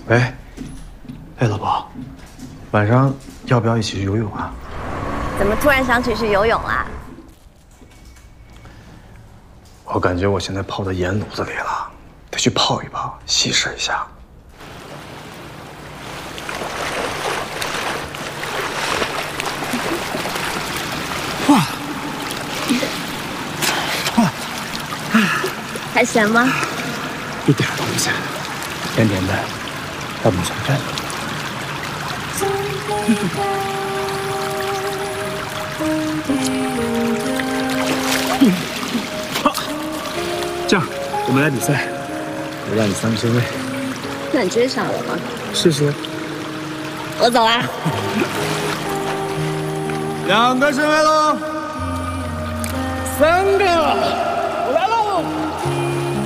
喂，哎，老婆，晚上要不要一起去游泳啊？ 怎么突然想起去游泳啦？ 我感觉我现在泡在盐炉子里了，得去泡一泡，稀释一下。哇！哇！ 还咸吗？ 一点都不咸，甜甜的，要不尝尝？好，这样我们来比赛，我让你3个身位。 那你真傻了吗？ 试试。 我走啦。 2个身位喽，3个。